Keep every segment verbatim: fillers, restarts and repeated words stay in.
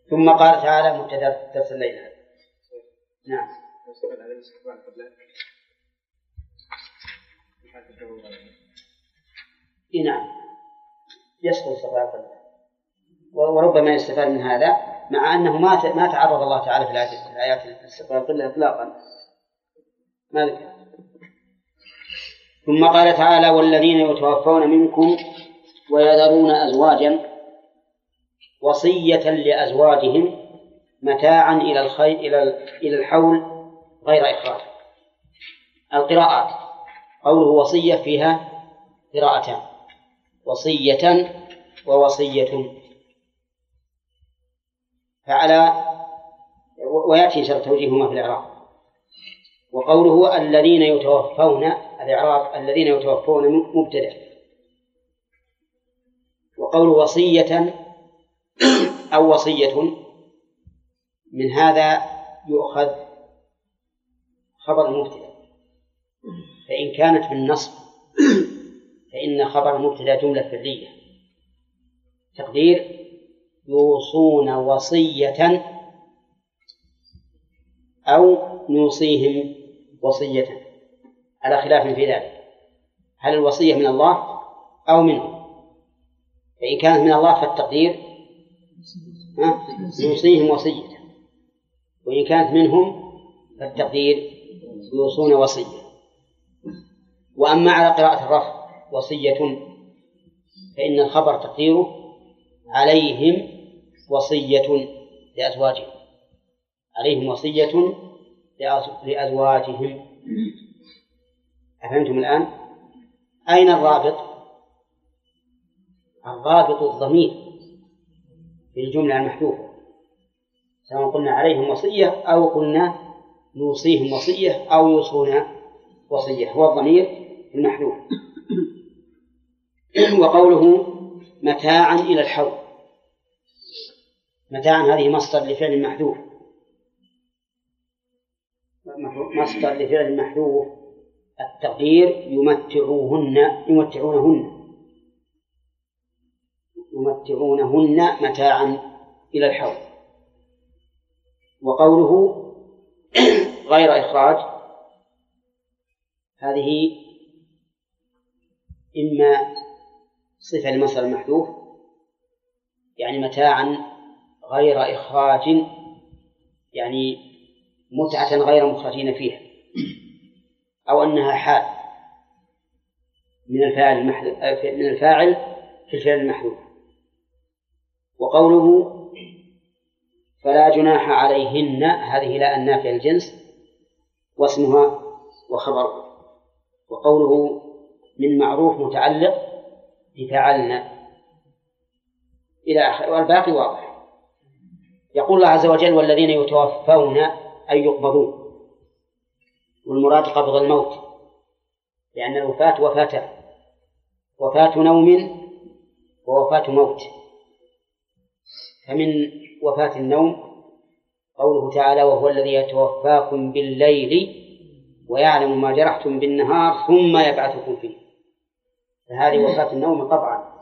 ثم قال تعالى مبتدأ درس الليل. نعم. نعم يسقط استقبال القبلة، وربما يستفاد من هذا مع أنه ما ما تعرض الله تعالى في الآيات استقبال القبلة إطلاقا ما ذكر. ثم قال تعالى والذين يتوفون منكم ويذرون أزواجا وصية لأزواجهم متاعا إلى الخير إلى إلى الحول غير إخراج. القراءات قوله وصية فيها قراءتان، وصية ووصية، فعلى ويأتي شرط توجيههما في الإعراب. وقوله الذين يتوفون الإعراب الذين يتوفون مبتدأ، وقوله وصية أو وصية من هذا يؤخذ خبر المبتدأ، فإن كانت بالنصب فإن خبر المبتدأ جملة فعلية تقدير يوصون وصية أو نوصيهم وصية، على خلاف في ذلك هل الوصية من الله أو منه. فإن كانت من الله فالتقدير يوصيهم وصية، وإن كانت منهم فالتقدير يوصون وصية. وأما على قراءة الرفع وصية فإن الخبر تقديره عليهم وصية لأزواجهم، عليهم وصية لأزواجهم. أفهمتم الآن؟ أين الرابط؟ الرابط الضمير في الجملة المحذوفة، سواء قلنا عليهم وصية أو قلنا نوصيهم وصية أو يوصون وصية، هو الضمير المحذوف. وقوله متاعا إلى الحول، متاعا هذه مصدر لفعل محذوف، مصدر لفعل محذوف التقدير يمتعوهن يمتعونهن يمتعونهن متاعا إلى الحول. وقوله غير إخراج هذه إما صفة لمصدر المحذوف يعني متاعا غير إخراج يعني متعة غير مخرجين فيها، أو أنها حال من الفاعل من الفاعل في الفعل المحذوف. وقوله فلا جناح عليهن هذه لا النافية الجنس واسمها وخبرها. وقوله من معروف متعلق بفعلنا إلى آخر، والباقي واضح. يقول الله عز وجل والذين يتوفون أي يقبضون، والمراد قبض الموت، لأن الوفاة وفاتان، وفاة نوم ووفاة موت. فمن وفاة النوم قوله تعالى وهو الذي يتوفاكم بالليل ويعلم ما جرحتم بالنهار ثم يبعثكم فيه، فهذه وفاة النوم قطعا.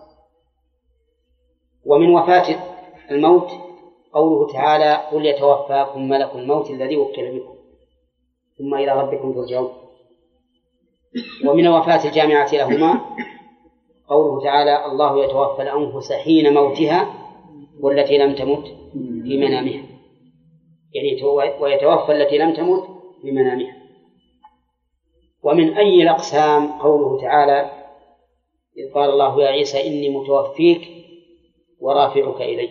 ومن وفاة الموت قوله تعالى قل يتوفاكم ملك الموت الذي وكل بكم ثم إلى ربكم ترجعون. ومن وفاة الجامعة لهما قوله تعالى الله يتوفى الأنفس حين موتها والتي لم تمت في منامها، يعني ويتوفى التي لم تمت في منامها. ومن أي الأقسام قوله تعالى إذ قال الله يا عيسى إني متوفيك ورافعك إلي،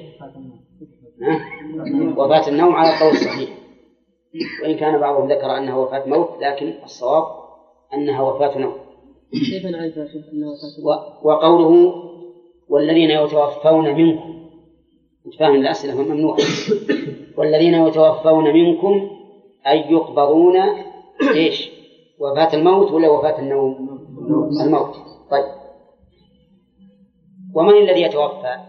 وفاة النوم على القول الصحيح، وإن كان بعضهم ذكر أنها وفاة موت لكن الصواب أنها وفاة نوم. وقوله والذين يتوفون منكم، فاهم الأسئلة ممنوعة، والذين يتوفون منكم أي يقبضون إيش وفاة الموت ولا وفاة النوم؟ الموت. طيب ومن الذي يتوفى؟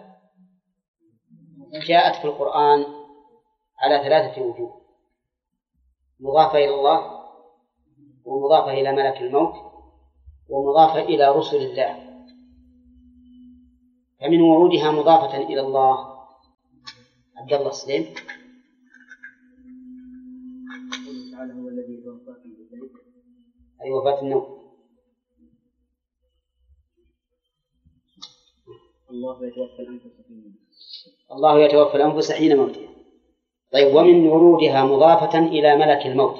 جاءت في القرآن على ثلاثة وجوه، مضافة إلى الله ومضافة إلى ملك الموت ومضافة إلى رسل الله. فمن ورودها مضافة إلى الله عبد الله السليم. تعالى هو الذي يتوفاكم بالليل. أي وفاة النوم. الله يتوفى الأنفس حين الله يتوفى الأنفس حين موتها. طيب، ومن ورودها مضافة إلى ملك الموت.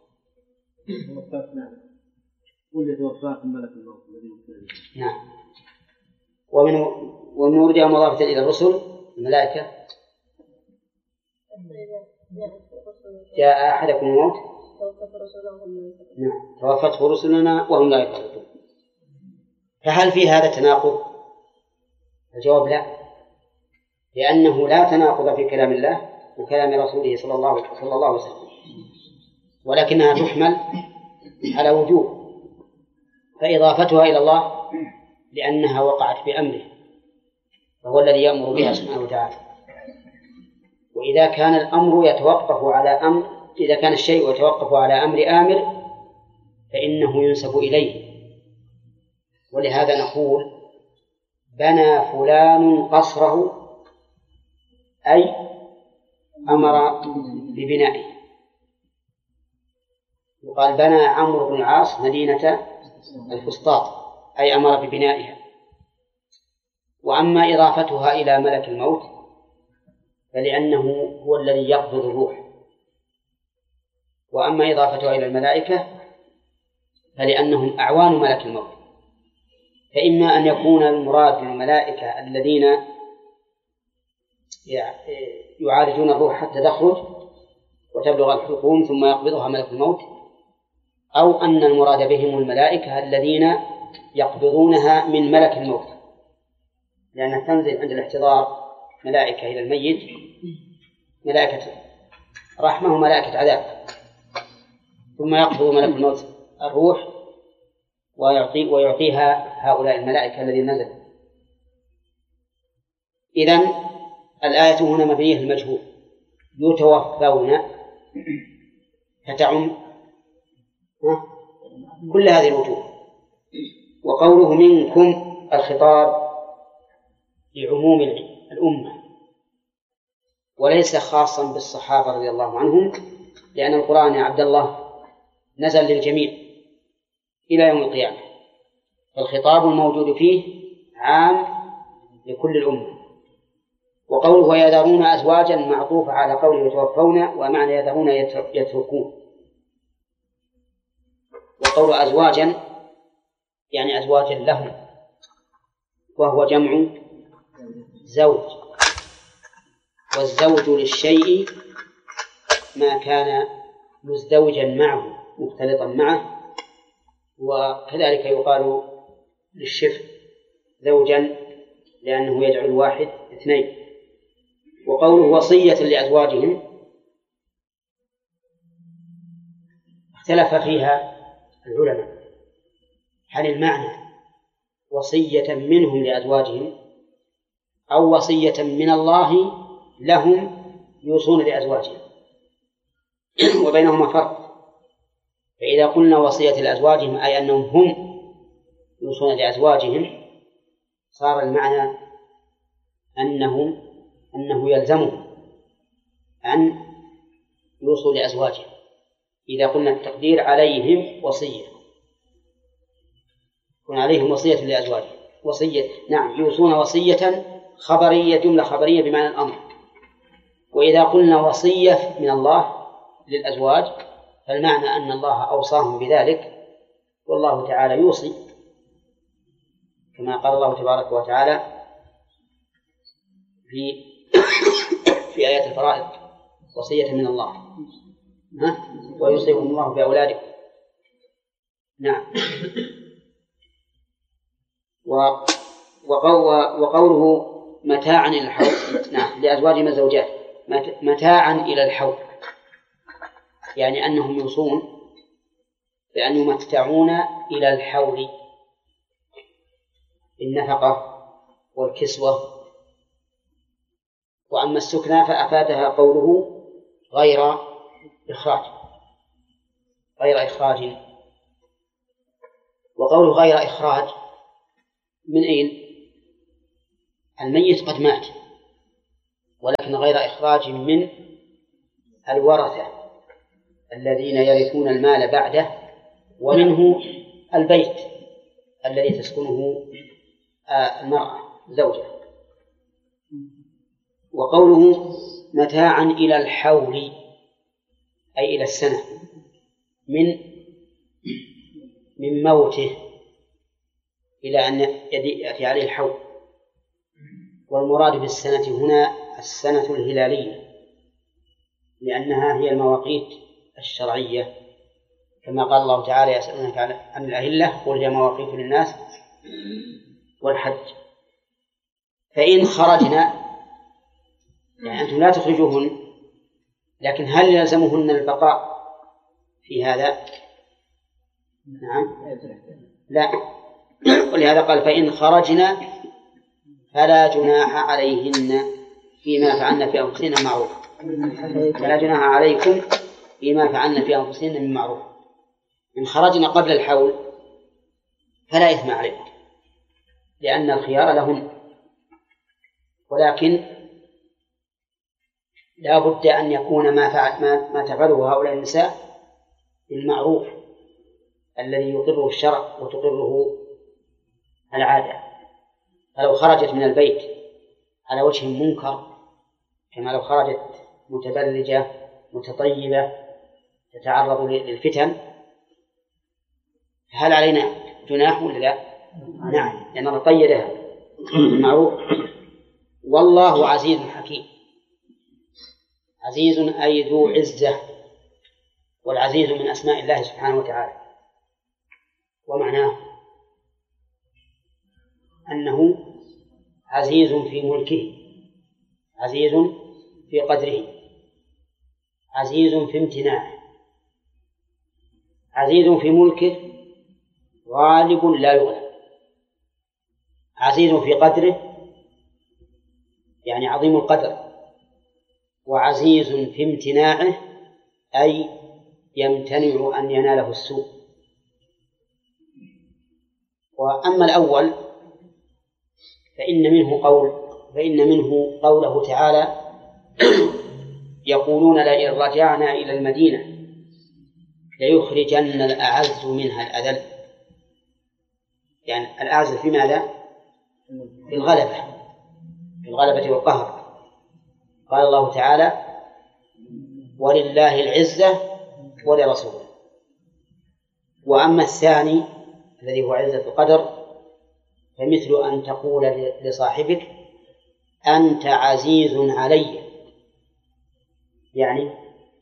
قل يتوفاكم ملك الموت الذي يوكل. نعم. ومن ومن ورودها مضافة إلى الرسل الملائكة. جاء أحدكم الموت نعم توفته رسلنا وهم لا يفرطون. فهل في هذا تناقض؟ الجواب لا، لأنه لا تناقض في كلام الله وكلام رسوله صلى الله صلى الله عليه وسلم، ولكنها تحمل على وجوه. فإضافتها إلى الله لأنها وقعت بأمره، فهو الذي يأمر بها سبحانه وتعالى. وإذا كان الأمر يتوقف على أمر إذا كان الشيء يتوقف على أمر آمر فإنه ينسب إليه. ولهذا نقول بنى فلان قصره، أي أمر ببنائه. وقال بنى عمرو بن العاص مدينة الفسطاط، أي أمر ببنائها. وأما إضافتها إلى ملك الموت فلأنه هو الذي يقبض الروح، وأما إضافتها إلى الملائكة فلأنهم أعوان ملك الموت. فإما أن يكون المراد بالملائكة الذين يعالجون الروح حتى تخرج وتبلغ الحلقوم ثم يقبضها ملك الموت، أو أن المراد بهم الملائكة الذين يقبضونها من ملك الموت، لأنها تنزل عند الاحتضار ملائكة إلى الميت، ملائكة رحمة وملائكة عذاب، ثم يقبض ملك الموت الروح ويعطي ويعطيها هؤلاء الملائكة الذين نزلوا. إذن الآية هنا مبنية المجهول، يتوفون فتعم كل هذه الوجوه. وقوله منكم الخطاب لعموم الأمة وليس خاصا بالصحابة رضي الله عنهم، لأن القرآن يا عبد الله نزل للجميع إلى يوم القيامة، فالخطاب الموجود فيه عام لكل الأمة. وقوله ويذرون أزواجا معطوف على قوله يتوفون، ومعنى يذرون يتركون. وقول أزواجا يعني أزواجا لهم، وهو جمع زوج، والزوج للشيء ما كان مزدوجا معه مختلطا معه، وكذلك يقال للشفع زوجا لأنه يجعل الواحد اثنين. وقوله وصية لأزواجهم اختلف فيها العلماء، هل المعنى وصية منهم لأزواجهم أو وصية من الله لهم يوصون لأزواجهم، وبينهما فرق. فإذا قلنا وصية لأزواجهم أي أنهم هم يوصون لأزواجهم، صار المعنى أنهم أنه يلزمهم أن يوصوا لأزواجهم. إذا قلنا التقدير عليهم وصية، يكون عليهم وصية لأزواجهم، وصية نعم يوصون وصية خبرية، جملة خبرية بمعنى الأمر. وإذا قلنا وصية من الله للأزواج فالمعنى أن الله أوصاهم بذلك، والله تعالى يوصي كما قال الله تبارك وتعالى في في آيات الفرائض وصية من الله، ها؟ ويوصيكم الله بأولادكم. نعم. وقوله متاعا إلى الحول، نعم لأزواجهم الزوجات متاعا إلى الحول، يعني أنهم يوصون بأن يمتعون إلى الحول النفقة والكسوة. وأما السكنى فأفادها قوله غير إخراج غير إخراج. وقوله غير إخراج من أين؟ الميت قد مات ولكن غير إخراج من الورثة الذين يرثون المال بعده، ومنه البيت الذي تسكنه المرأة زوجة. وقوله متاعا إلى الحول أي إلى السنة من من موته إلى أن يأتي عليه الحول. والمراد بالسنة هنا السنة الهلالية، لأنها هي المواقيت الشرعية، كما قال الله تعالى يسألونك عن الأهلة قل هي مواقيت للناس والحج. فإن خرجنا، يعني أنتم لا تخرجوهن، لكن هل يلزمهن البقاء في هذا؟ نعم لا. ولهذا قال فإن خرجنا فلا جناح عليهن فيما فعلن في أنفسهن معروف. فلا جناح عليكم فيما فعلن في أنفسهن من معروف. إن خرجنا قبل الحول فلا إثم عليكم، لأن الخيار لهن، ولكن لا بد أن يكون ما فعل ما, ما تفعله هؤلاء النساء بالمعروف الذي يقره الشرع وتقره العادة. فلو خرجت من البيت على وجه منكر، كما لو خرجت متبرجة متطيبة تتعرض للفتن، هل علينا جناح ولا لا؟ نعم، لأننا قيدها بالمعروف. والله عزيز حكيم. عزيز أي ذو عزة، والعزيز من أسماء الله سبحانه وتعالى، ومعناه أنه عزيز في ملكه، عزيز في قدره، عزيز في امتناعه. عزيز في ملكه غالب لا يغلب، عزيز في قدره يعني عظيم القدر، وعزيز في امتناعه أي يمتنع أن يناله السوء. وأما الأول فإن منه قول فإن منه قوله تعالى يقولون لئن رجعنا إلى المدينة ليخرجن الأعز منها الأذل. يعني الأعز في ماذا؟ في الغلبة، في الغلبة والقهر. قال الله تعالى ولله العزة ولرسوله. وأما الثاني الذي هو عزة القدر فمثل أن تقول لصاحبك أنت عزيز علي، يعني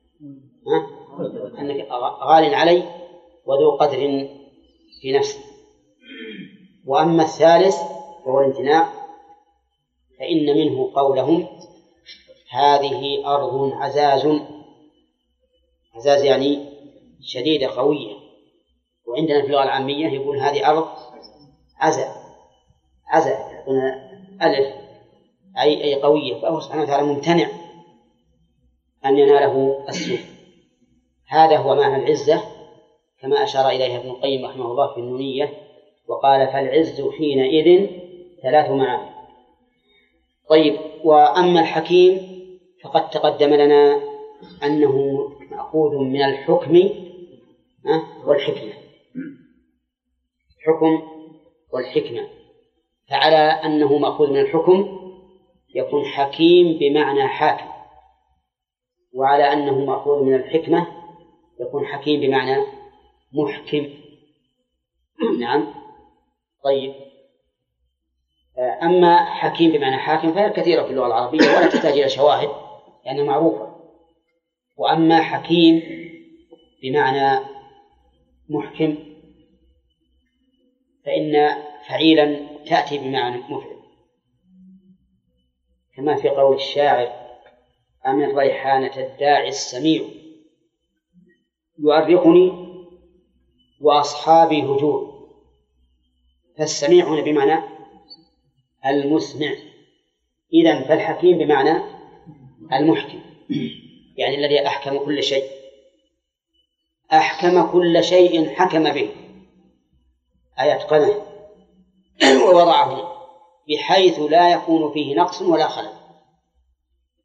أنك غال علي وذو قدر في نفسي. وأما الثالث وهو الامتناع فإن منه قولهم هذه أرض عزاز. عزاز يعني شديدة قوية، وعندنا في اللغة العامية يقول هذه أرض عزا، عزا يقول ألف أي أي قوية. فهو سبحانه وتعالى ممتنع أن يناله السوء. هذا هو معنى العزة كما أشار إليها ابن القيم رحمه الله في النونية، وقال فالعز حينئذ ثلاث معاني. طيب، وأما الحكيم فقد تقدم لنا أنه مأخوذ من الحكم والحكمة، الحكم والحكمة. فعلى أنه مأخوذ من الحكم يكون حكيم بمعنى حاكم، وعلى أنه مأخوذ من الحكمة يكون حكيم بمعنى محكم. نعم. طيب، أما حكيم بمعنى حاكم فهي كثيرة في اللغة العربية ولا تحتاج إلى شواهد لأنها يعني معروفة. وأما حكيم بمعنى محكم فإن فعيلا تأتي بمعنى مفعل، كما في قول الشاعر أمن ريحانة الداعي السميع يؤرقني وأصحابي هجور. فالسميع هنا بمعنى المسمع، إذن فالحكيم بمعنى المحكم، يعني الذي أحكم كل شيء، أحكم كل شيء حكم به أي أتقنه ووضعه بحيث لا يكون فيه نقص ولا خلل.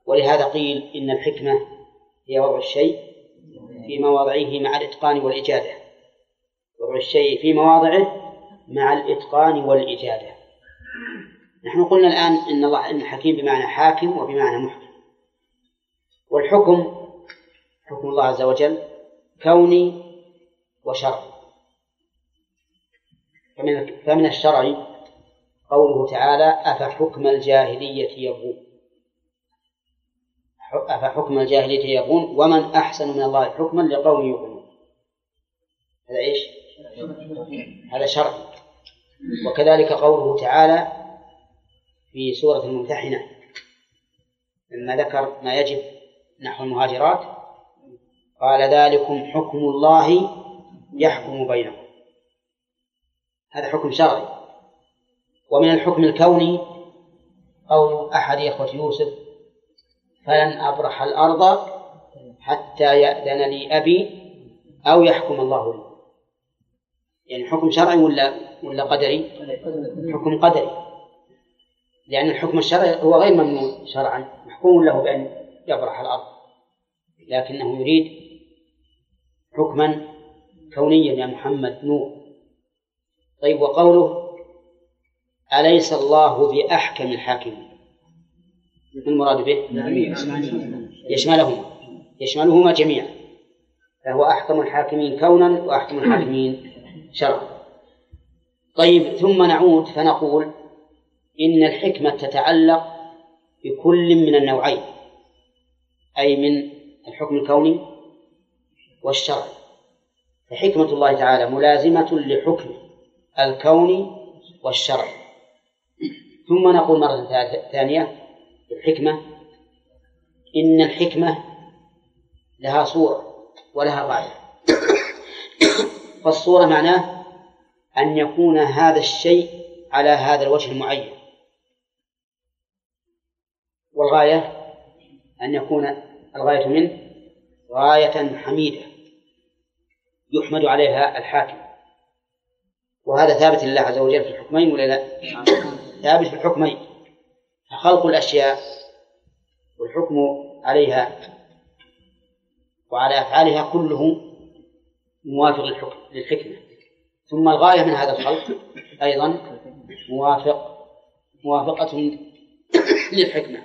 ولهذا قيل إن الحكمة هي وضع الشيء في مواضعه مع الإتقان والإجادة. وضع الشيء في مواضعه مع الإتقان والإجادة. نحن قلنا الآن إن الله إن حكيم بمعنى حاكم وبمعنى محكم. والحكم حكم الله عز وجل كوني وشرعي. فمن, فمن الشرع قوله تعالى أفحكم الجاهلية يبغون أفحكم الجاهلية يبغون ومن أحسن من الله حكما لقوم يوقنون. هذا إيش؟ هذا شرعي. وكذلك قوله تعالى في سورة الممتحنة لما ذكر ما يجب نحو المهاجرات قال ذلكم حكم الله يحكم بينكم. هذا حكم شرعي. ومن الحكم الكوني قول أحد إخوة يوسف فلن أبرح الأرض حتى يأذن لي أبي أو يحكم الله لي. يعني حكم شرعي ولا ولا قدري؟ حكم قدري، لأن الحكم الشرعي هو غير ممنوع شرعا، محكوم له بأن يبرح الأرض، لكنه يريد حكما كونيا يا محمد نور. طيب، وقوله أليس الله بأحكم الحاكمين ما المراد به؟ يشملهما يشملهما جميعا، فهو أحكم الحاكمين كونا وأحكم الحاكمين شرعا. طيب، ثم نعود فنقول إن الحكمة تتعلق بكل من النوعين، أي من الحكم الكوني والشرعي. فحكمة الله تعالى ملازمة لحكم الكوني والشرعي. ثم نقول مرة ثانية الحكمة إن الحكمة لها صورة ولها غاية. فالصورة معناه أن يكون هذا الشيء على هذا الوجه المعين، والغاية أن يكون الغاية منه غاية حميدة يحمد عليها الحاكم. وهذا ثابت لله عز وجل في الحكمين ولا لا؟ ثابت في الحكمين، خلق الأشياء والحكم عليها وعلى أفعالها كله موافق للحكمة. ثم الغاية من هذا الخلق أيضا موافق موافقة للحكمة.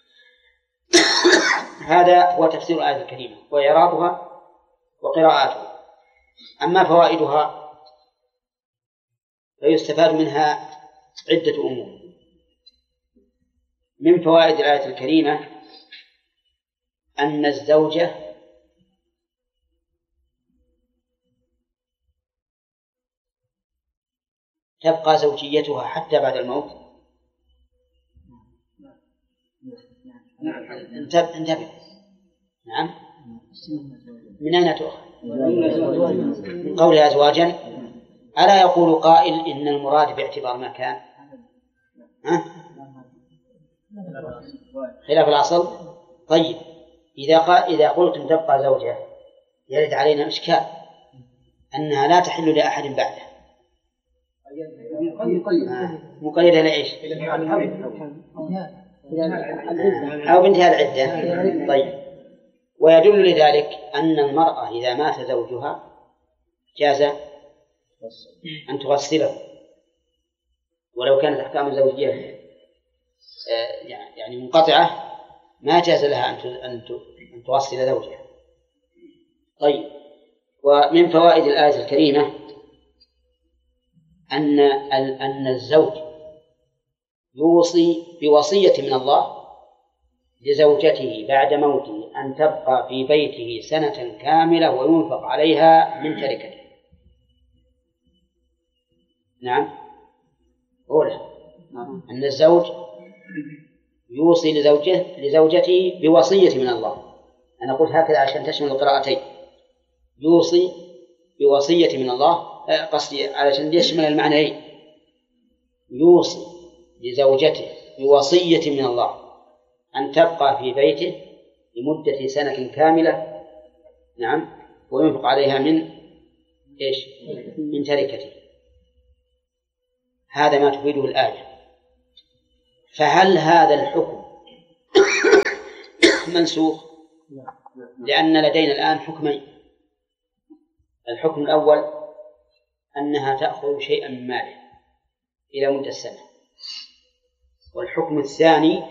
هذا هو تفسير الآية الكريمة وإعرابها وقراءاتها. أما فوائدها فيستفاد منها عدة أمور. من فوائد الآية الكريمة أن الزوجة تبقى زوجيتها حتى بعد الموت. انتبه. نعم. من أين تؤخذ؟ من قولها أزواجا. ألا يقول قائل إن المراد باعتبار ما كان؟ ها؟ خلاف الأصل. طيب، إذا قال إذا قلتم تبقى زوجة يرد علينا إشكال أنها لا تحل لأحد بعده. مقيدة لإيش؟ أو بانتهاء العدة. طيب، ويدل لذلك أن المرأة إذا مات زوجها جاز أن تغسله، ولو كانت أحكام الزوجية يعني منقطعة ما جاز لها أن تغسل زوجها. طيب، ومن فوائد الآية الكريمة أن أن الزوج يوصي بوصية من الله لزوجته بعد موته أن تبقى في بيته سنة كاملة وينفق عليها من تركته. نعم، أولا أن الزوج يوصي لزوجته لزوجته بوصية من الله. أنا قلت هكذا عشان تشمل القراءتين، يوصي بوصية من الله، قصدي علشان يشمل المعنيين. يوصي لزوجته بوصية من الله أن تبقى في بيته لمدة سنة كاملة، نعم، وينفق عليها من إيش؟ من تركته. هذا ما تفيده الآية. فهل هذا الحكم منسوخ؟ لأن لدينا الآن حكمين. الحكم الأول أنها تأخذ شيئا من ماله إلى مدة السنة، والحكم الثاني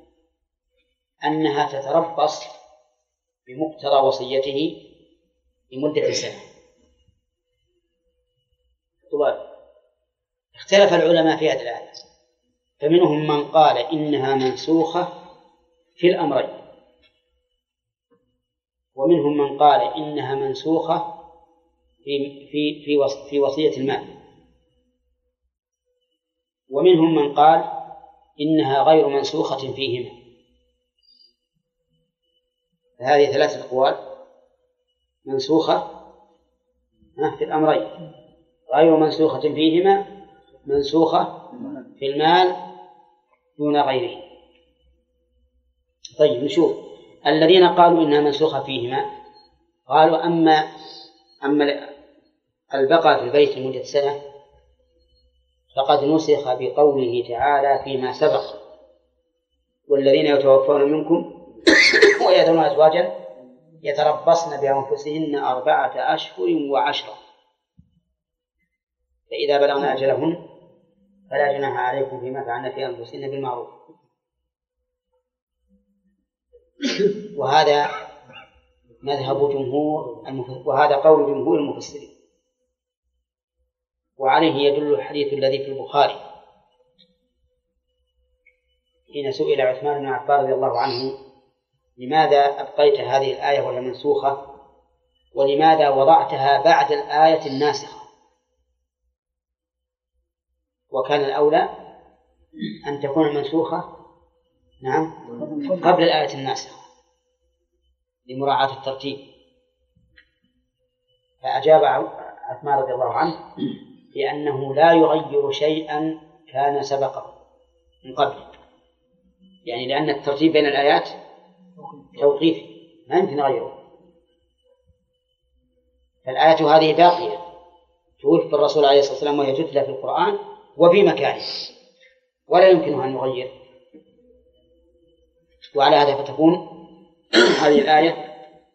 أنها تتربص بمقتضى وصيته لمدة سنة. طبعا اختلف العلماء في هذه الآية، فمنهم من قال إنها منسوخة في الأمرين، ومنهم من قال إنها منسوخة في في في في وصية المال، ومنهم من قال إنها غير منسوخة فيهما. هذه ثلاثة أقوال: منسوخة في الأمرين، غير منسوخة فيهما، منسوخة في المال دون غيره. طيب نشوف الذين قالوا إنها منسوخة فيهما. قالوا أما أما البقاء في البيت لمدة سنة فقد نسخ بقوله تعالى فيما سبق: والذين يتوفون منكم ويذرون أزواجا يتربصن بأنفسهن أربعة أشهر وعشرة فإذا بلغن أجلهن فلا جناح عليكم فيما فعلن في أنفسهن بالمعروف. وهذا مذهب جمهور المفسرين، وهذا قول جمهور المفسرين، وعليه يدل الحديث الذي في البخاري حين سئل عثمان بن عفان رضي الله عنه: لماذا أبقيت هذه الآية وهي منسوخة، ولماذا وضعتها بعد الآية الناسخة؟ وكان الأولى أن تكون منسوخة نعم قبل الآية الناسخة لمراعاة الترتيب. فأجاب عثمان رضي الله عنه بأنه لا يغير شيئا كان سبقه من قبل، يعني لأن الترتيب بين الآيات توقيفي ما يمكن غيره. فالآية هذه باقية توفي الرسول عليه الصلاة والسلام وهي تتلى في القرآن وفي مكانه ولا يمكنه أن يغير، وعلى هذا فتكون هذه الآية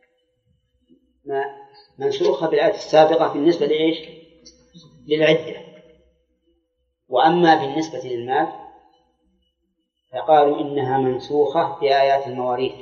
منسوخة بالآية السابقة بالنسبة لإيش؟ للعدة. وأما بالنسبة للمال فقالوا إنها منسوخة بآيات المواريث،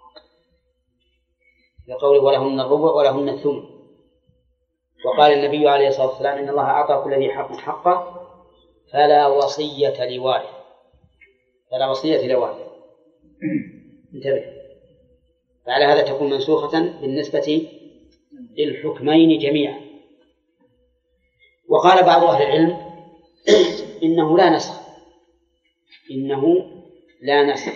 لقوله ولهن الربع ولهن الثمن. وقال النبي عليه الصلاة والسلام: إن الله أعطى كل ذي حق حقه فلا وصية لوارث، فلا وصية لوارث. انتبه، فعلى هذا تكون منسوخة بالنسبة للحكمين جميعا. وقال بعض أهل العلم إنه لا نسخ، إنه لا نسخ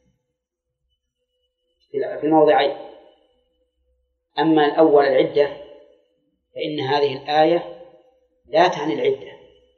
في الموضعين. أما الأول العدة فإن هذه الآية لا تعني العدة،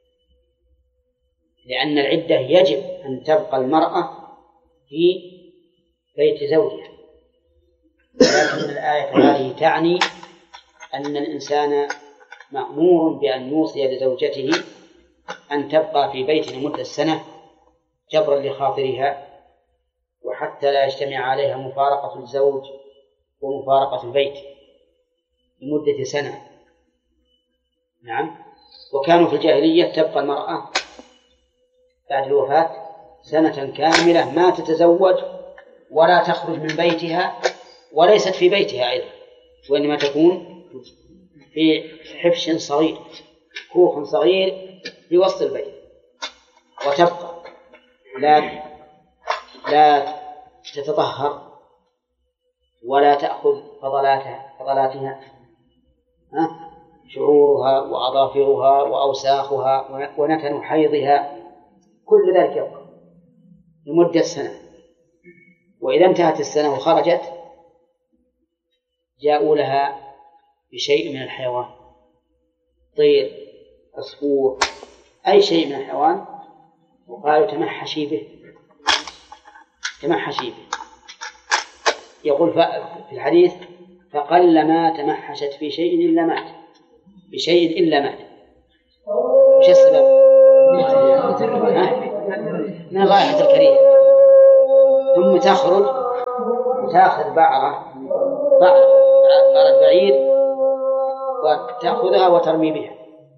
لأن العدة يجب أن تبقى المرأة في بيت زوجها، ولكن الآية هذه تعني أن الإنسان مأمور بأن يوصي لزوجته أن تبقى في بيته لمدة سنة جبرا لخاطرها، وحتى لا يجتمع عليها مفارقة الزوج ومفارقة البيت لمدة سنة. نعم. وكانوا في الجاهلية تبقى المرأة بعد الوفاة سنة كاملة ما تتزوج ولا تخرج من بيتها، وليست في بيتها أيضا، وإنما تكون في حفش صغير، كوخ صغير في وسط البيت، وتبقى لا لا تتطهر ولا تأخذ فضلاتها فضلاتها ها؟ شعورها وأظافرها وأوساخها ونتن حيضها، كل ذلك يبقى لمدة سنة. وإذا انتهت السنة وخرجت جاءوا لها بشيء من الحيوان، طير، عصفور، أي شيء من الحيوان، وقالوا تمحشي به تمحشي به. يقول في الحديث: فقل ما تمحشت في شيء إلا مات، بشيء إلا مات. وش السبب؟ من رائحة الكريه. ثم تخرج تأخذ بعرة بعرة بعير وتأخذها وترمي بها.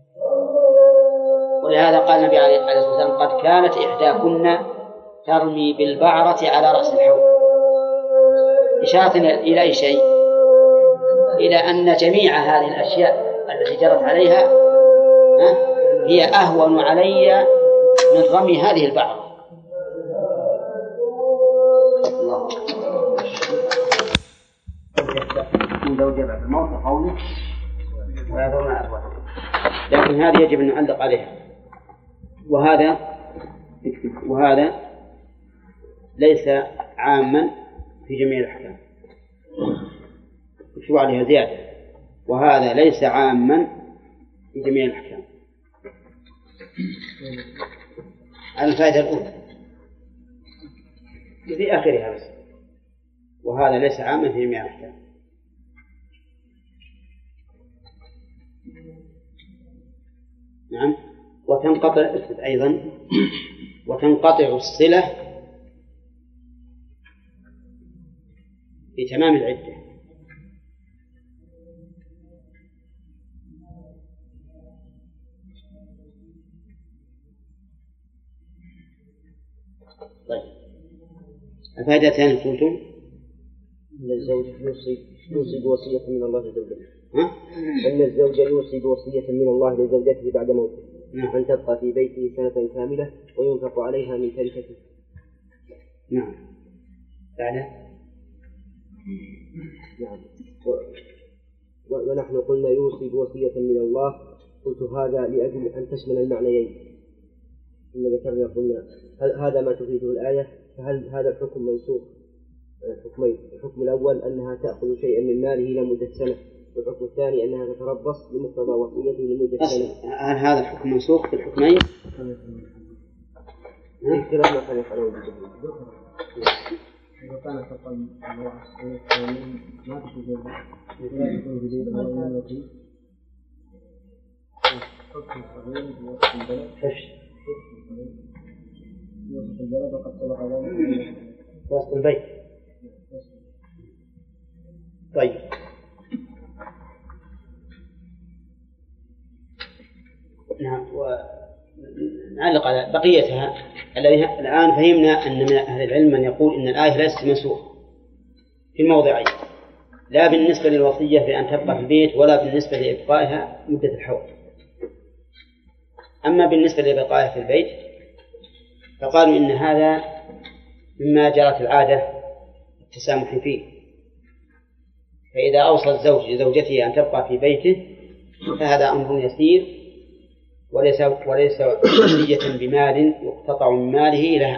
ولهذا قال النبي عليه الصلاة والسلام قد كانت إحداكن ترمي بالبعرة على رأس الحوض، إشارة إلى أي شيء؟ إلى أن جميع هذه الأشياء التي جرت عليها هي أهون علي من رمي هذه البعرة. الله من زوجة بعد الموت قوله ويذرون أزواجا، لكن هذه يجب أن نعلق عليها. وهذا وهذا ليس عاما في جميع الأحكام، شو عليها زيادة، وهذا ليس عاما في جميع الأحكام. على الفائدة الأولى في آخرها بس، وهذا ليس عاما في جميع الأحكام. نعم. وتنقطع أيضا وتنقطع الصلة في تمام العدة. طيب الفائدة الثانية قلتم أن الزوج يوصي يوصي بوصية من الله لزوجته. ها؟ أن الزوج يوصي بوصية من الله لزوجته بعد موته. نعم. أن تبقى في بيته سنة كاملة وينفق عليها من تركته. نعم. بعد نعم. و... ونحن قلنا يوصي بوصية من الله، قلت هذا لأجل أن تشمل المعنيين. إن ذكرنا قلنا هذا ما تفيده الآية، فهل هذا الحكم منسوخ؟ الحكمين، الحكم الأول أنها تأخذ شيئا من ماله لمدة سنة، والحكم الثاني أنها تتربص لمقتضى وصيته لمدة سنة. هل هذا الحكم منسوخ في الحكمين؟ اختلاف ما كان يفعله بالجهل. إذا كان تقل الوعس ما تشوفه لا يكون بدون الملكي حكم صغير بوصف البلد بوصف البلد وقد سبق ذلك وسط البيت. طيب نعم. ونعلق على بقيتها. الآن فهمنا أن من أهل العلم من يقول إن الآية ليست منسوخة في الموضعين، لا بالنسبة للوصية بأن تبقى في البيت ولا بالنسبة لإبقائها مدة الحول. أما بالنسبة لإبقائها في البيت فقالوا إن هذا مما جرت العادة التسامح فيه، فإذا أوصى الزوج لزوجته أن تبقى في بيته فهذا أمر يسير وليس وليس وصية بمال يقتطع من ماله لها.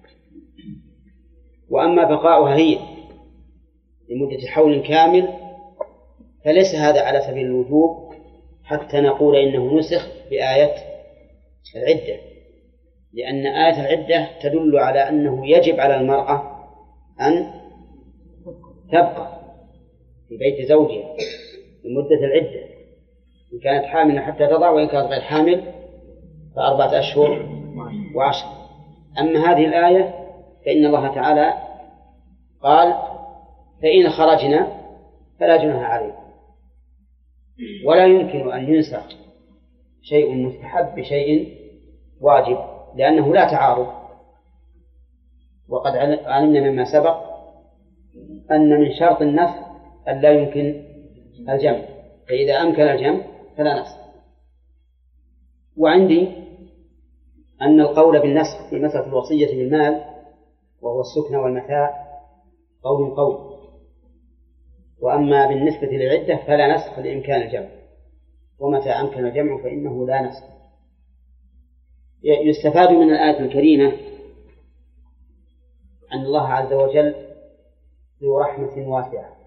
وأما بقاؤها هي لمدة حول كامل فليس هذا على سبيل الوجوب حتى نقول إنه نسخ بآية العدة، لأن آية العدة تدل على أنه يجب على المرأة أن تبقى في بيت زوجها لمدة العدة، إن كانت حاملا حتى تضع، وإن كانت غير حامل فأربعة أشهر وعشر. أما هذه الآية فإن الله تعالى قال فإن خرجنا فلا جناح عليكم، ولا يمكن أن ينسخ شيء مستحب بشيء واجب لأنه لا تعارض. وقد علمنا مما سبق أن من شرط النسخ أن لا يمكن الجمع، فإذا أمكن الجمع فلا نسخ. وعندي أن القول بالنسخ في مسألة الوصية بالمال وهو السكن والمتاع قول قول، وأما بالنسبة للعدة فلا نسخ لإمكان الجمع، ومتى أمكن الجمع فإنه لا نسخ. يستفاد من الآية الكريمة أن الله عز وجل ذو رحمة واسعة،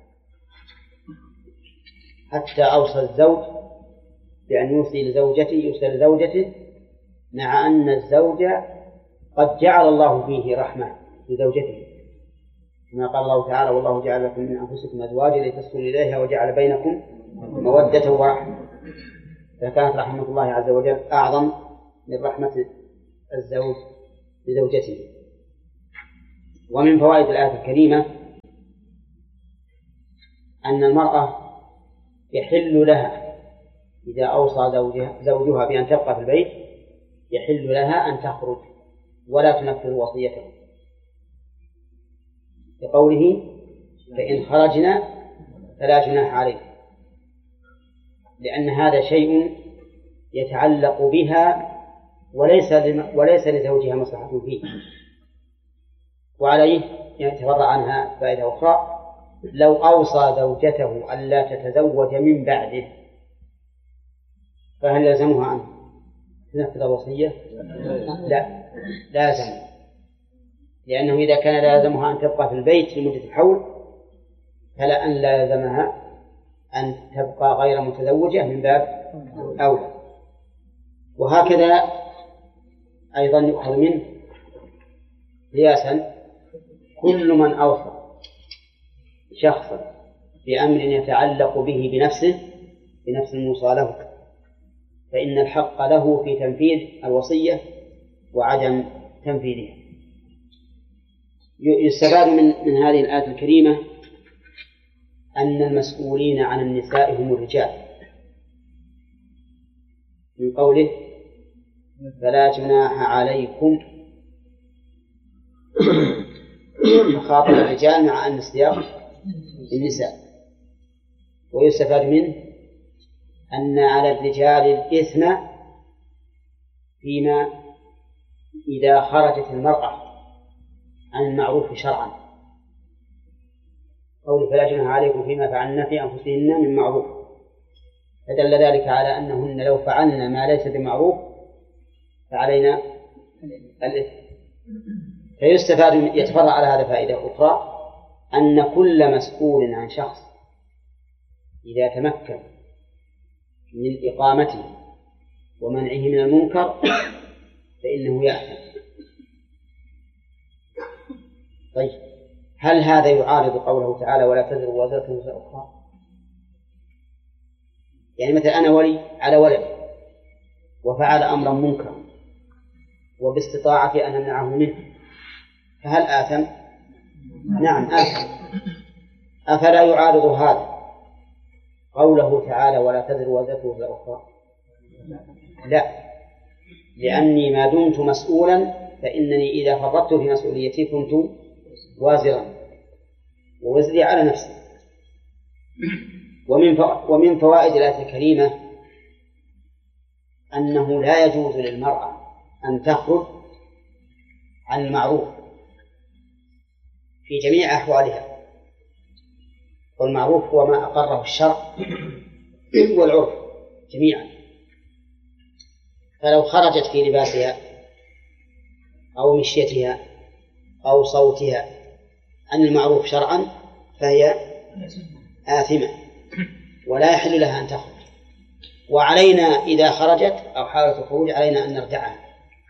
حتى أوصى الزوج بأن يوصي لزوجته يوصي لزوجته مع أن الزوج قد جعل الله فيه رحمة لزوجته، كما قال الله تعالى والله جعل لكم من أنفسكم أزواجا لتسكنوا إليها وجعل بينكم مودة ورحمة. فكانت رحمة الله عز وجل أعظم من رحمة الزوج لزوجته. ومن فوائد الآية الكريمة أن المرأة يحل لها إذا أوصى زوجها, زوجها بأن تبقى في البيت يحل لها أن تخرج ولا تنفذ وصيته، بقوله فإن خرجنا فلا جناح عليه، لأن هذا شيء يتعلق بها وليس وليس لزوجها مصلحة فيه. وعليه يتفرع عنها فائدة أخرى: لو أوصى زوجته ألا تتزوج من بعده فهل يلزمها أن تنفذ الوصية؟ لا، لازم، لأنه إذا كان لازمها أن تبقى في البيت لمدة الحول فلا أن لا يلزمها أن تبقى غير متزوجة من باب أولى. وهكذا أيضا يؤخذ منه قياسا: كل من أوصى شخصا بأمر يتعلق به بنفسه بنفس الموصى له فإن الحق له في تنفيذ الوصية وعدم تنفيذها. يستفاد من من هذه الآية الكريمة أن المسؤولين عن النساء هم الرجال، من قوله فلا جناح عليكم، فخاطب الرجال مع أن السياق النساء. ويستفاد منه أن على الرجال الإثم فيما إذا خرجت المرأة عن المعروف شرعا، قول فلا جناح عليكم فيما فعلن في أنفسهن من معروف، فدل ذلك على أنهن لو فعلن ما ليس بمعروف فعلينا الإثم. فيستفاد يتفرع على هذا فائدة أخرى: أن كل مسؤول عن شخص إذا تمكن من إقامته ومنعه من المنكر فإنه يأثم. طيب، هل هذا يعارض قوله تعالى ولا تزر وازرة وزر أخرى؟ يعني مثلا أنا ولي على ولد وفعل أمرا منكرا وباستطاعتي أن أمنعه منه، فهل آثم؟ نعم آثم. أفلا يعارض هذا قوله تعالى ولا تزر وازرة وزر أخرى؟ لا، لأني ما دمت مسؤولا فإنني إذا فرطت في مسؤوليتي كنت وازرا ووزري على نفسي. ومن ومن فوائد الآية الكريمة أنه لا يجوز للمرأة أن تخرج عن المعروف في جميع أحوالها، والمعروف هو ما أقره الشرع والعرف جميعا. فلو خرجت في لباسها أو مشيتها أو صوتها عن المعروف شرعا فهي آثمة ولا يحل لها أن تخرج. وعلينا إذا خرجت أو حاولت الخروج علينا أن نردعها.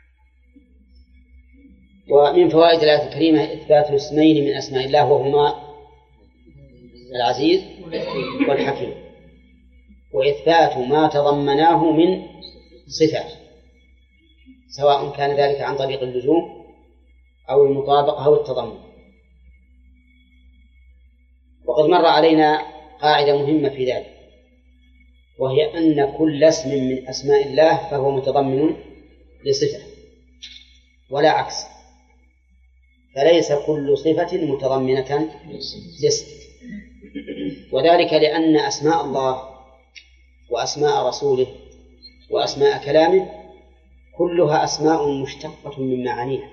ومن فوائد الآية الكريمة إثبات اسمين من أسماء الله وهما العزيز والحكيم، وإثبات ما تضمناه من صفات، سواء كان ذلك عن طريق اللزوم أو المطابقة أو التضمن. وقد مر علينا قاعدة مهمة في ذلك، وهي أن كل اسم من أسماء الله فهو متضمن لصفة ولا عكس، فليس كل صفة متضمنة لاسم. وذلك لأن أسماء الله وأسماء رسوله وأسماء كلامه كلها أسماء مشتقة من معانيها،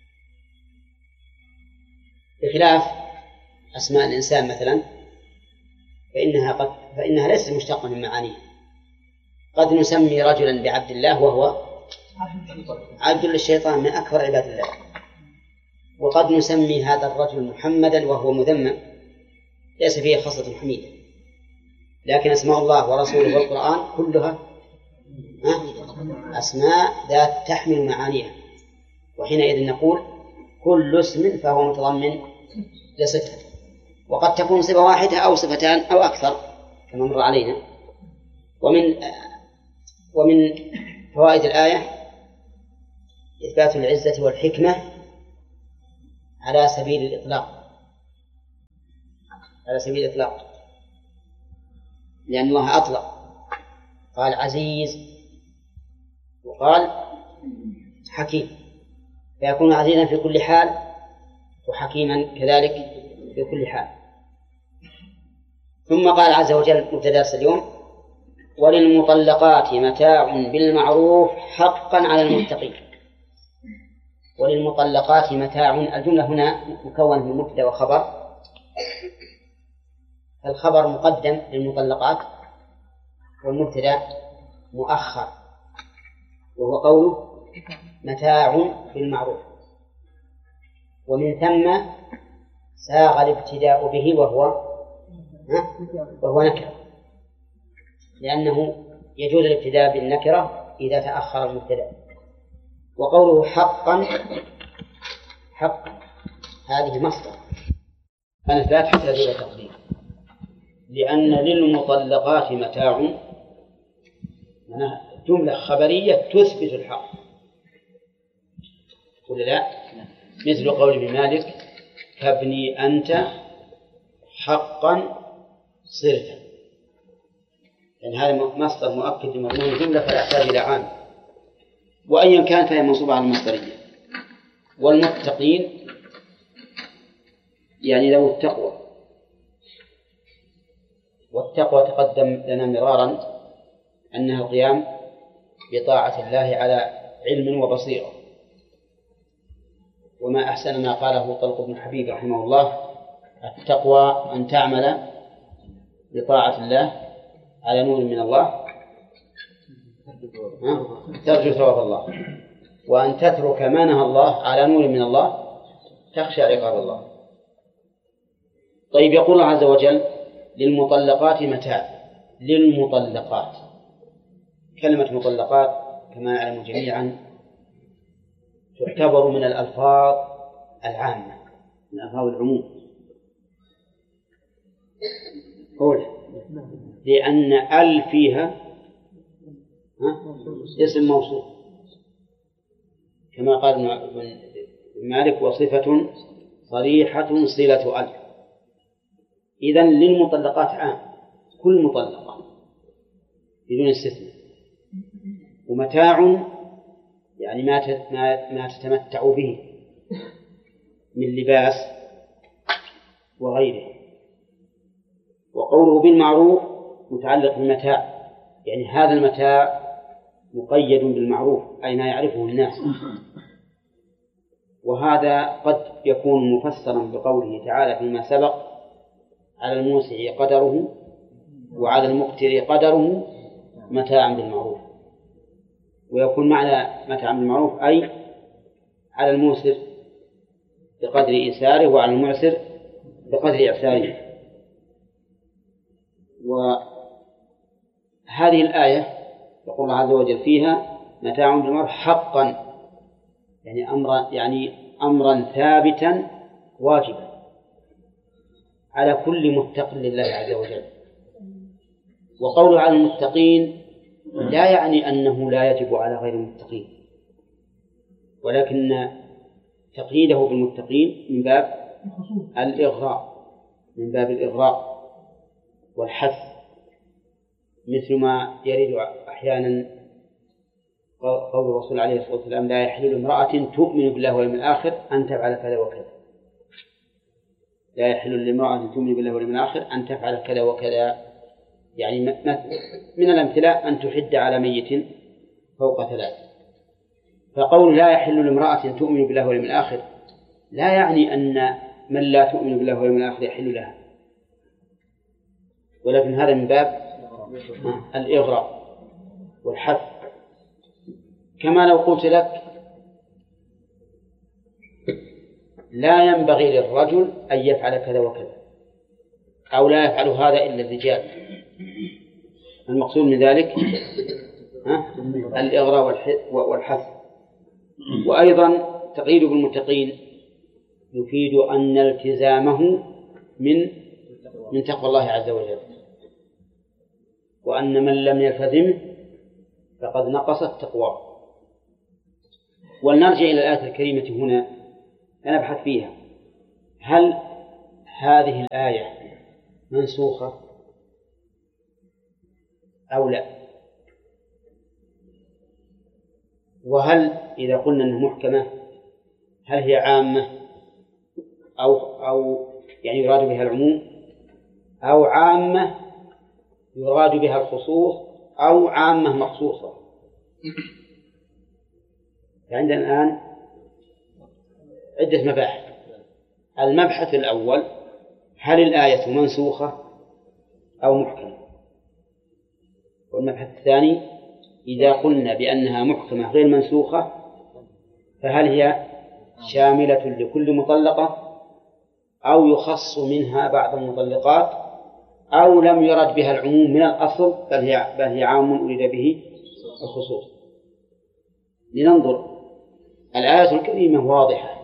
بخلاف أسماء الإنسان مثلا فإنها, قد فإنها ليست مشتقة من معانيها. قد نسمي رجلا بعبد الله وهو عبد للشيطان من أكبر عباد الله، وقد نسمي هذا الرجل محمدا وهو مذمم ليس فيه خصلة حميدة. لكن أسماء الله ورسوله والقرآن كلها أسماء ذات تحمل معانيها، وحينئذ نقول كل اسم فهو متضمن لصفة، وقد تكون صفة واحدة أو صفتان أو أكثر كما مر علينا. ومن ومن فوائد الآية إثبات العزة والحكمة على سبيل الإطلاق على سبيل الإطلاق لأن الله أطلق، قال عزيز وقال حكيم، فيكون عزيزا في كل حال وحكيما كذلك في كل حال. ثم قال عز وجل مبتدأ اليوم: وللمطلقات متاع بالمعروف حقا على المتقين. وللمطلقات متاع، الجملة هنا مكونة من مبتدأ وخبر، الخبر مقدم للمطلقات والمبتدأ مؤخر، وهو قوله متاع بالمعروف، ومن ثم ساغ الابتداء به وهو وهو نكرة، لأنه يجوز الابتداء بالنكرة إذا تأخر المبتدأ. وقوله حقا، حقا هذه مصدر كانت لا تحتاج إلى تقدير، لأن للمطلقات متاع جملة خبرية تثبت الحق، ولا لا؟ مثل قول ابن مالك: كابني أنت حقا صرت، يعني هذا مصدر مؤكد لمضمون الجملة فلا يحتاج إلى عام، وأيا كان فهي منصوبة على المصدرية. والمتقين يعني ذو التقوى، والتقوى تقدم لنا مرارا أنها القيام بطاعة الله على علم وبصيرة. وما أحسن ما قاله طلق بن حبيب رحمه الله: التقوى أن تعمل بطاعة الله على نور من الله ترجو ثواب الله، وأن تترك ما نهى الله على نور من الله تخشى عقاب الله. طيب، يقول الله عز وجل: للمطلقات متاع. للمطلقات، كلمة مطلقات كما نعلم جميعا تعتبر من الألفاظ العامة، من ألفاظ العموم. قول لأن ال فيها اسم موصول، كما قال ابن مالك: وصفة صريحة صلة ال. إذن للمطلقات عام، كل مطلقة بدون استثناء. ومتاع يعني ما ما تتمتع به من لباس وغيره. وقوله بالمعروف متعلق بالمتاع، يعني هذا المتاع مقيد بالمعروف أي ما يعرفه الناس. وهذا قد يكون مفسرا بقوله تعالى فيما سبق: على الموسع قدره وعلى المقتر قدره متاعا بالمعروف. ويكون معنى متاعا بالمعروف أي على الموسر بقدر إيساره وعلى المعسر بقدر إعساره. وهذه الآية يقول الله عز وجل فيها متاع بالمعروف حقا، يعني أمرا يعني أمرا ثابتا واجبا على كل متق لله عز وجل. وقوله على المتقين لا يعني أنه لا يجب على غير المتقين، ولكن تقييده بالمتقين من باب الإغراء، من باب الإغراء والحث، مثل ما يرد أحيانا قول الرسول عليه الصلاة والسلام: لا يحل لامرأة تؤمن بالله واليوم الآخر أن تفعل كذا وكذا. لا يحل لامرأة تؤمن بالله واليوم الآخر أن تفعل كذا وكذا، يعني من الامتلاء أن تحد على ميت فوق ثلاث. فقول لا يحل لامرأة تؤمن بالله واليوم الآخر لا يعني أن من لا تؤمن بالله واليوم الآخر يحل لها، ولكن هذا من باب الإغراء والحث. كما لو قلت لك: لا ينبغي للرجل أن يفعل كذا وكذا، أو لا يفعل هذا إلا الرجال، المقصود من ذلك الإغراء والحث. وأيضا تقييد بالمتقين يفيد أن التزامه من من تقوى الله عز وجل، وأن من لم يلتزمه فقد نقصت تقواه. ولنرجع إلى الآية الكريمة هنا لنبحث فيها: هل هذه الآية منسوخة أو لا؟ وهل إذا قلنا أنها محكمة هل هي عامة أو أو يعني يراد بها العموم، أو عامة يراد بها الخصوص، أو عامة مخصوصة؟ عندنا الآن عدة مباحث. المبحث الأول: هل الآية منسوخة أو محكمة؟ والمبحث الثاني: إذا قلنا بأنها محكمة غير منسوخة فهل هي شاملة لكل مطلقة أو يخص منها بعض المطلقات أو لم يرد بها العموم من الأصل بل هي, بل هي عام أريد به الخصوص؟ لننظر. الآية الكريمة واضحة،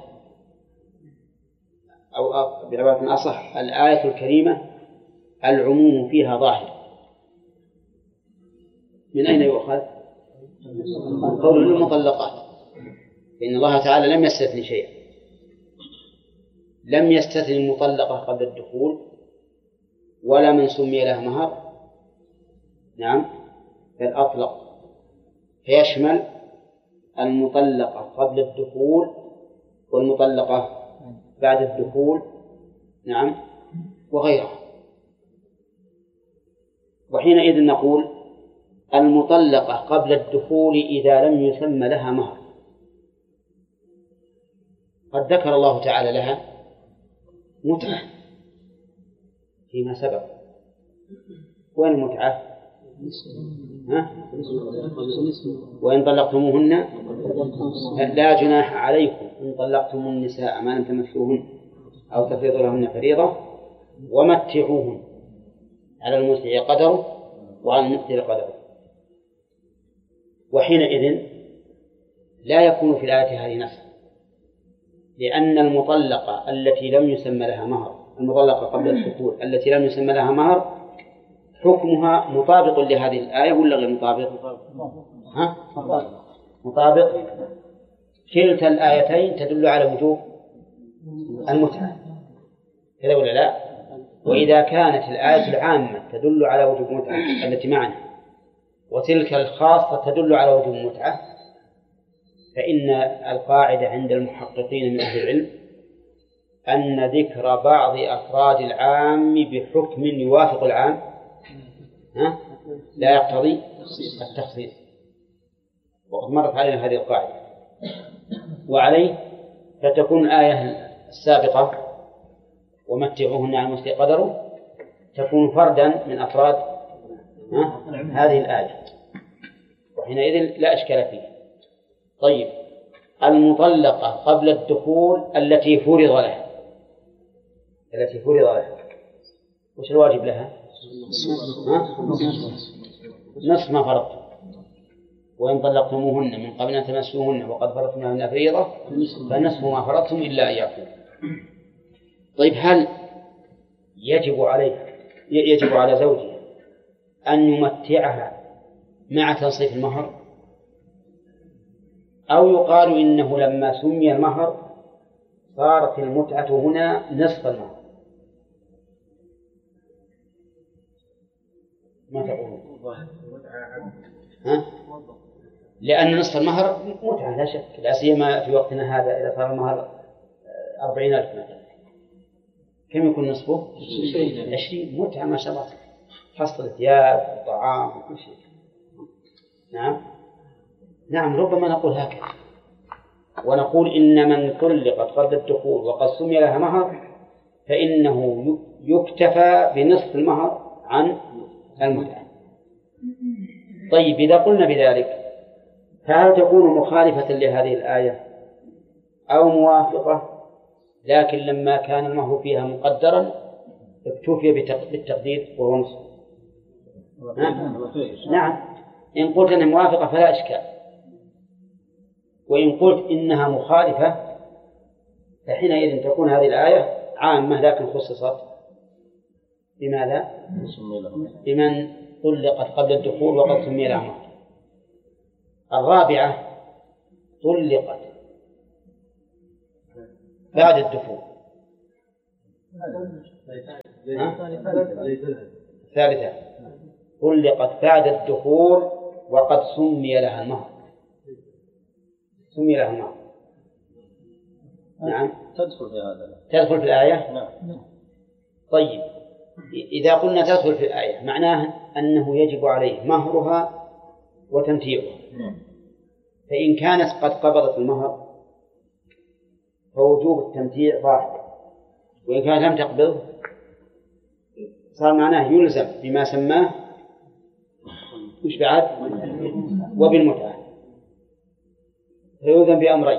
أو بعبارة أصح الآية الكريمة العموم فيها ظاهر. من أين يؤخذ؟ من قول المطلقات، فإن الله تعالى لم يستثن شيئا، لم يستثن المطلقة قبل الدخول ولا من سمي لها مهر، نعم، بل أطلق، فيشمل المطلقة قبل الدخول والمطلقة بعد الدخول، نعم، وغيرها. وحينئذ نقول المطلقة قبل الدخول إذا لم يسمى لها مهر، قد ذكر الله تعالى لها متعة فيما سبق. وين المتعة؟ ها؟ وإن طلقتموهن لا جناح عليكم إن طلقتم النساء ما لم تمسوهن أو تفرضوا لهن فريضة ومتعوهن على المسع قدره وعلى المقتر قدره. وحينئذ لا يكون في الآية هذه نسخ، لأن المطلقة التي لم يسمى لها مهر، المطلقة قبل الدخول التي لم يسمى لها مهر، حكمها مطابق لهذه الآية ولا غير مطابق؟ ها؟ مطابق. كلتا الآيتين تدل على وجوب المتعة، كذا ولا لا؟ وإذا كانت الآية العامة تدل على وجوب المتعة التي معنا، وتلك الخاصة تدل على وجوب المتعة، فإن القاعدة عند المحققين من أهل العلم أن ذكر بعض أفراد العام بحكم يوافق العام ها؟ لا يقتضي التخصيص، وقد مرت علينا هذه القاعدة. وعليه فتكون الآية السابقة ومتعوهن على المسع قدره تكون فردا من أفراد ها؟ هذه الآية، وحينئذ لا إشكال فيه. طيب، المطلقة قبل الدخول التي فرض لها، التي فرض لها وش الواجب لها؟ نصف ما فرضتم، وإن طلقتموهن من قبل أن تمسوهن وقد فرضتم لهن فريضة فنصف ما فرضتم إلا أن يعفوا. طيب، هل يجب عليها يجب على زوجها أن يمتعها مع تنصيف المهر، أو يقال إنه لما سمي المهر صارت المتعة هنا نصف المهر؟ ما تقولون؟ ها؟ لأن نصف المهر متعة لا شك، لا سيما في وقتنا هذا إذا صار المهر أربعين ألف مثلا، كم يكون نصفه؟ عشرين. متعة ما شاء الله، حصل الثياب والطعام وكل شيء. نعم نعم ربما نقول هكذا، ونقول إن من طلقت قبل الدخول وقد سمي لها مهر فإنه يكتفى بنصف المهر عن المتعة. طيب، إذا قلنا بذلك فهل تكون مخالفة لهذه الآية أو موافقة، لكن لما كان المهر فيها مقدرا اكتفي بالتقدير وهو نصف؟ نعم، إن قلت أنها موافقة فلا إشكال، وإن قلت إنها مخالفة فحينئذ تكون هذه الآية عامة لكن خصصت بماذا؟ بمن طلقت قبل الدخول وقد سمي لها مهر. الرابعة طلقت بعد الدخول. الثالثة طلقت بعد الدخول وقد سمي لها المهر، سمي لها المهر. نعم تدخل في هذا، تدخل في الآية. نعم. طيب إذا قلنا تدخل في الآية معناه أنه يجب عليه مهرها وتمتيعها. فإن كانت قد قبضت المهر فوجوب التمتيع ظاهر، وإن كانت لم تقبض صار معناه يلزم بما سماه وش بعد وبالمتعة، فيلزم بأمرين.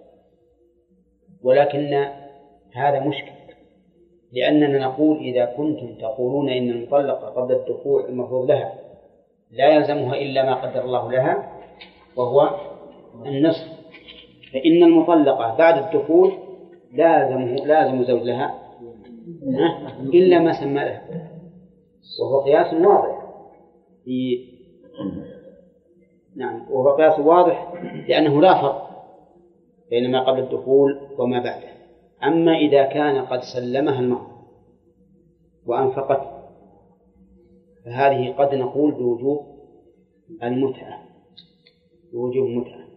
ولكن هذا مشكل، لأننا نقول إذا كنتم تقولون إن المطلقة قبل الدخول المفروض لها لا يلزمها إلا ما قدر الله لها وهو النصف، فإن المطلقة بعد الدخول لازم لازم زوج لها إلا ما سمى لها، وهو قياس واضح في نعم وهو قياس واضح لأنه لا فرق بين ما قبل الدخول وما بعده. أما إذا كان قد سلمها المهر وأنفقت فهذه قد نقول بوجوب المتعة، بوجوب المتعة.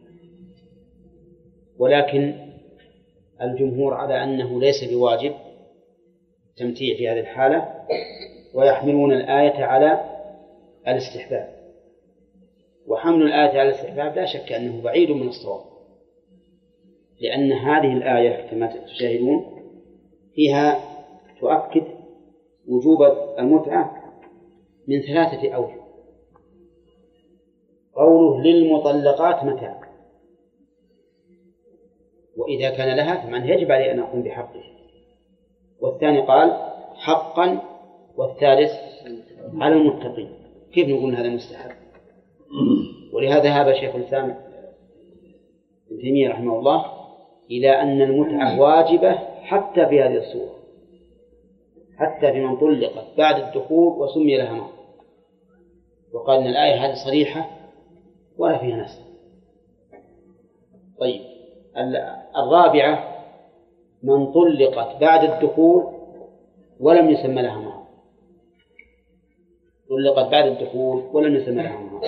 ولكن الجمهور على أنه ليس بواجب التمتيع في هذه الحالة، ويحملون الآية على الاستحباب، وحمل الآية على الاستحباب لا شك أنه بعيد من الصواب، لأن هذه الآية كما تشاهدون فيها تؤكد وجوب المتعة من ثلاثة أوجه. قوله للمطلقات متاع، وإذا كان لها فمعنى يجب عليه أن أقوم بحقه. والثاني قال حقا، والثالث على المتقين. كيف نقول هذا مستحب؟ ولهذا ذهب شيخ الإسلام ابن تيمية رحمه الله إلى أن المتعة واجبة حتى في هذه الصورة، حتى في من طلقت بعد الدخول وسمي لها مهر، وقال إن الآية هذه صريحة ولا فيها نسخ. طيب الرابعة من طلقت بعد الدخول ولم يسمى لها مهر، طلقت بعد الدخول ولم يسمى لها مهر،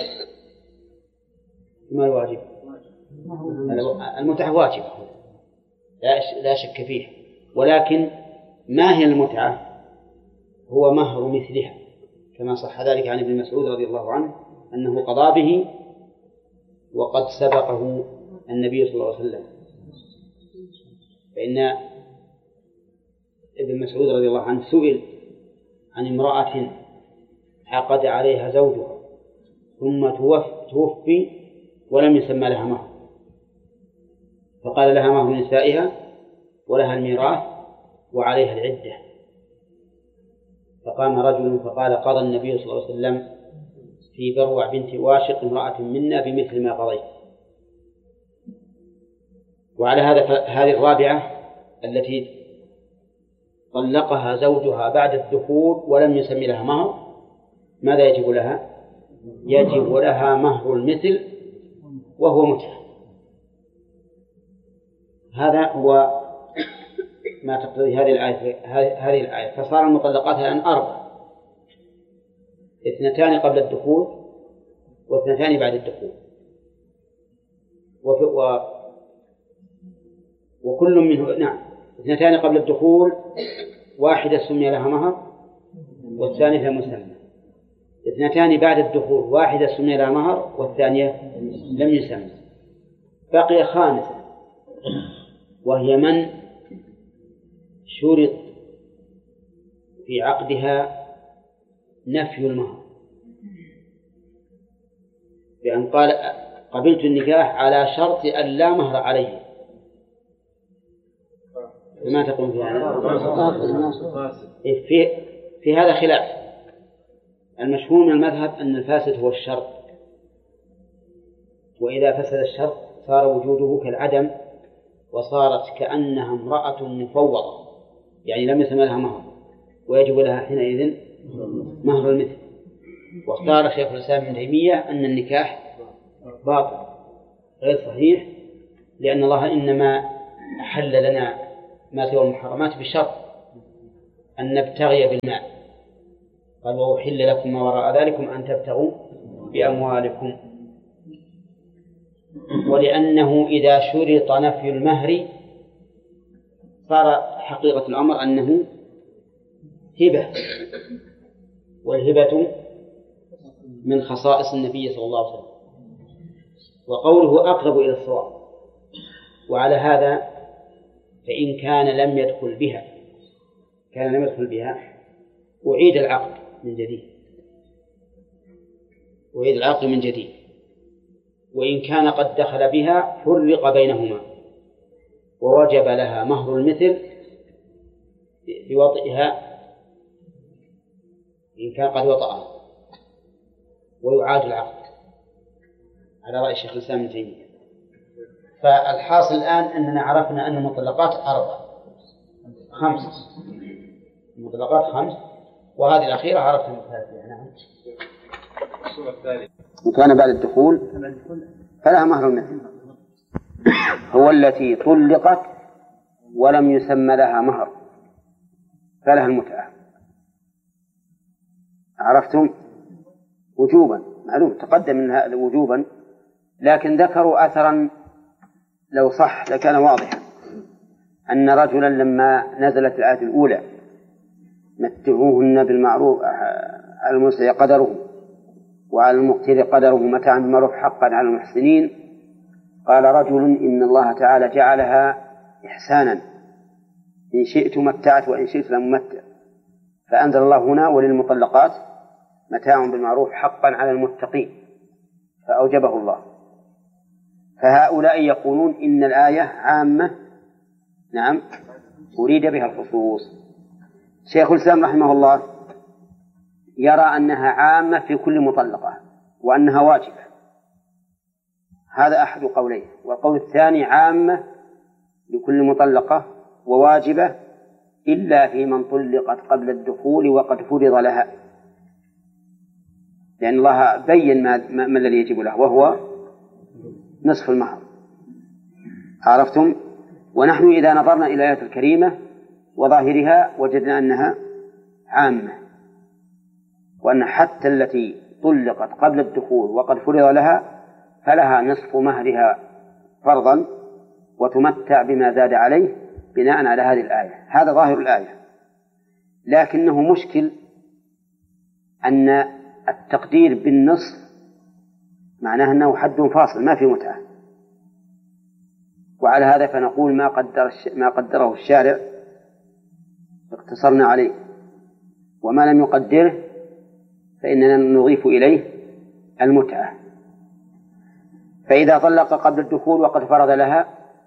ما الواجب؟ المتعة واجبة لا شك فيه، ولكن ما هي المتعة؟ هو مهر مثلها، كما صح ذلك عن ابن مسعود رضي الله عنه أنه قضى به وقد سبقه النبي صلى الله عليه وسلم. فإن ابن مسعود رضي الله عنه سئل عن امرأة عقد عليها زوجها ثم توفي ولم يسمى لها مهر، فقال لها مهر نسائها ولها الميراث وعليها العدة. فقام رجل فقال قضى النبي صلى الله عليه وسلم في بروع بنت واشق امرأة منا بمثل ما قضيت. وعلى هذا هذه الرابعة التي طلقها زوجها بعد الدخول ولم يسمي لها مهر، ماذا يجب لها؟ يجب لها مهر المثل وهو متعة. هذا هو ما تقتضي هذه الآية. هذه الآية فصار المطلقات الآن أربع: اثنتان قبل الدخول واثنتان بعد الدخول، وفي و... وكل منه نعم اثنتان قبل الدخول واحدة سمي لها مهر والثانية مسمى، اثنتان بعد الدخول واحدة سمي لها مهر والثانية لم يسمى. بقي خامسة وهي من شرط في عقدها نفي المهر، بأن قال قبلت النكاح على شرط أن لا مهر عليه. ما تقول في هذا؟ في في هذا خلاف. المشهور من المذهب أن الفاسد هو الشرط، وإذا فسد الشرط صار وجوده كالعدم، وصارت كأنها امرأة مفوضة، يعني لم يسمى لها مهر ويجب لها حينئذ مهر المثل. واختار شيخ الإسلام ابن تيمية أن النكاح باطل غير صحيح، لأن الله إنما أحل لنا ما سوى المحرمات بشرط أن نبتغي بالمال، قال وأحل لكم ما وراء ذلكم أن تبتغوا بأموالكم. ولأنه إذا شرط نفي المهر صار حقيقة الأمر أنه هبة، والهبة من خصائص النبي صلى الله عليه وسلم، وقوله أقرب إلى الصواب. وعلى هذا فإن كان لم يدخل بها كان لم يدخل بها أعيد العقد من جديد أعيد العقد من جديد وإن كان قد دخل بها فرق بينهما ووجب لها مهر المثل بوطئها إن كان قد وطأها، ويعاد العقد على رأي الشيخ الإسلام ابن تيمية. فالحاصل الآن أننا عرفنا أن المطلقات أربع خمس المطلقات خمس، وهذه الأخيرة عرفنا الثالثة. نعم. وكان بعد الدخول فلها مهر المثل، هو التي طلقت ولم يسمى لها مهر فلها المتعة. عرفتم؟ وجوبا معلوم تقدم منها وجوبا، لكن ذكروا أثرا لو صح لكان واضحا أن رجلا لما نزلت الآية الأولى متعوهن بالمعروف على المسيء قدره وعلى المقتدر قدره متاعا بالمعروف حقا على المحسنين، قال رجل إن الله تعالى جعلها إحسانا إن شئت متعت وإن شئت لم متع، فأنزل الله هنا وللمطلقات متاع بالمعروف حقا على المتقين فأوجبه الله. فهؤلاء يقولون إن الآية عامة، نعم أريد بها الخصوص. شيخ الإسلام رحمه الله يرى أنها عامة في كل مطلقة وأنها واجبة، هذا أحد قوليه. والقول الثاني عامة لكل مطلقة وواجبة إلا في من طلقت قبل الدخول وقد فرض لها، لأن الله بين ما, ما الذي يجب له وهو نصف المهر. عرفتم؟ ونحن إذا نظرنا إلى الآية الكريمة وظاهرها وجدنا أنها عامة، وأن حتى التي طلقت قبل الدخول وقد فرض لها فلها نصف مهرها فرضا وتمتع بما زاد عليه بناء على هذه الآية. هذا ظاهر الآية، لكنه مشكل أن التقدير بالنصف معناه أنه حد فاصل ما في متعة، وعلى هذا فنقول ما قدر ما قدره الشارع اقتصرنا عليه، وما لم يقدره فإننا نضيف إليه المتعة. فإذا طلق قبل الدخول وقد فرض لها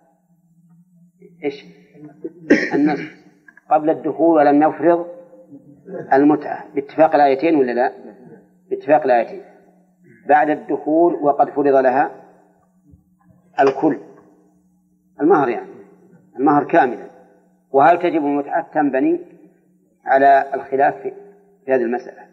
إيش النصف قبل الدخول ولم يفرض المتعة باتفاق الآيتين ولا لا؟ باتفاق الآيتين. بعد الدخول وقد فرض لها الكل المهر، يعني المهر كاملا. وهل تجب المتعة؟ تنبني على الخلاف في هذه المسألة.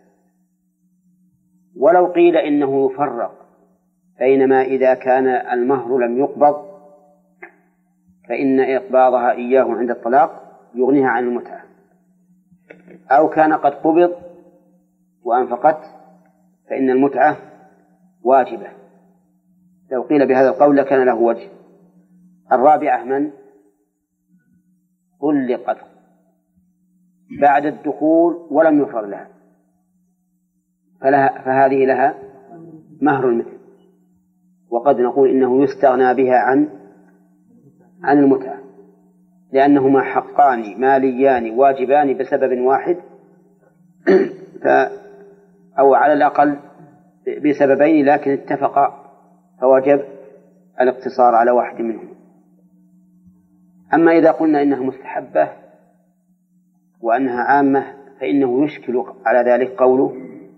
ولو قيل إنه يفرق بينما إذا كان المهر لم يقبض فإن إقباضها إياه عند الطلاق يغنيها عن المتعة، أو كان قد قبض وأنفقت فإن المتعة واجبة. لو قيل بهذا القول لكان له وجه. الرابعة من طلقت بعد الدخول ولم يفرض لها فلها فهذه لها مهر المثل، وقد نقول إنه يستغنى بها عن عن المتعة لأنهما حقان ماليان واجبان بسبب واحد ف أو على الأقل بسببين لكن اتفقا فوجب الاقتصار على واحد منهم. أما إذا قلنا إنها مستحبة وأنها عامة فإنه يشكل على ذلك قوله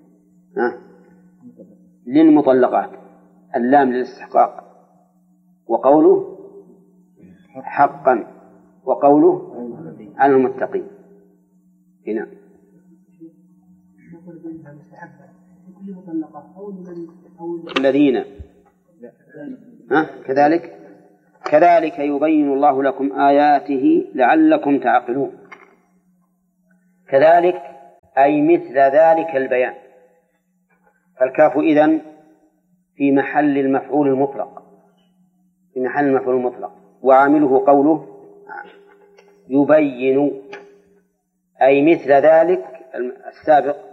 للمطلقات اللام للاستحقاق، وقوله حقا، وقوله على المتقين. هنا الذين ها كذلك كذلك يبين الله لكم آياته لعلكم تعقلون. كذلك أي مثل ذلك البيان. فالكاف إذن في محل المفعول المطلق، في محل المفعول المطلق، وعامله قوله يبين، أي مثل ذلك السابق